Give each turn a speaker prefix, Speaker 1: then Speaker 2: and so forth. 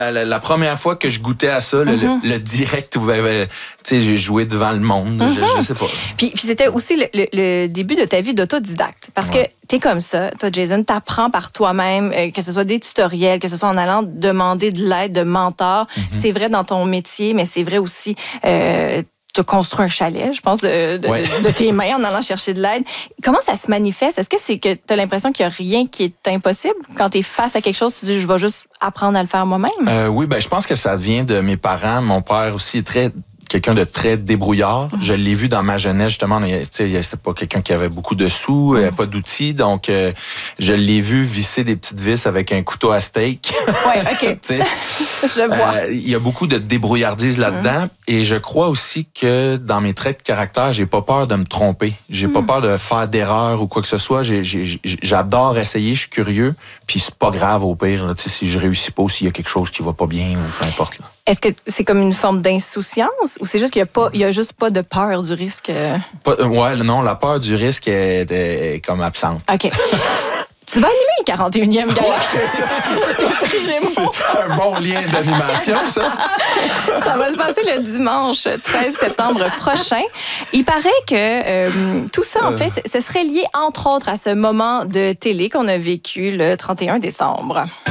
Speaker 1: La première fois que je goûtais à ça, le direct où j'ai joué devant le monde, je sais pas.
Speaker 2: Puis c'était aussi le début de ta vie d'autodidacte. Parce que t'es comme ça, toi, Jason, t'apprends par toi-même, que ce soit des tutoriels, que ce soit en allant demander de l'aide de mentors. C'est vrai dans ton métier, mais c'est vrai aussi... tu as construit un chalet, je pense, de tes mains en allant chercher de l'aide. Comment ça se manifeste? Est-ce que c'est que tu as l'impression qu'il n'y a rien qui est impossible? Quand tu es face à quelque chose, tu dis, je vais juste apprendre à le faire moi-même?
Speaker 1: Oui, je pense que ça vient de mes parents. Mon père aussi est quelqu'un de très débrouillard. Je l'ai vu dans ma jeunesse, justement. C'était pas quelqu'un qui avait beaucoup de sous, pas d'outils. Donc, je l'ai vu visser des petites vis avec un couteau à steak.
Speaker 2: Oui, OK. Je le vois.
Speaker 1: Il y a beaucoup de débrouillardise là-dedans. Et je crois aussi que dans mes traits de caractère, j'ai pas peur de me tromper. J'ai pas peur de faire d'erreurs ou quoi que ce soit. J'adore essayer, je suis curieux. Puis c'est pas grave au pire, là, si je réussis pas ou s'il y a quelque chose qui va pas bien ou peu importe. Là.
Speaker 2: Est-ce que c'est comme une forme d'insouciance ou c'est juste qu'il y a juste pas de peur du risque?
Speaker 1: Non, la peur du risque est comme absente.
Speaker 2: OK. Tu vas animer le 41e gala.
Speaker 1: C'est ça. C'est un bon lien d'animation, ça.
Speaker 2: Ça va se passer le dimanche 13 septembre prochain. Il paraît que tout ça, en fait, ce serait lié, entre autres, à ce moment de télé qu'on a vécu le 31 décembre.